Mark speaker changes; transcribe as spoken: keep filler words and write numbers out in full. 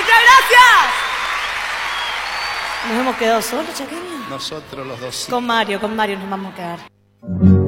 Speaker 1: ¡Muchas gracias! Nos hemos quedado solos, Chaqueña.
Speaker 2: Nosotros los dos. Sí.
Speaker 1: Con Mario, con Mario nos vamos a quedar.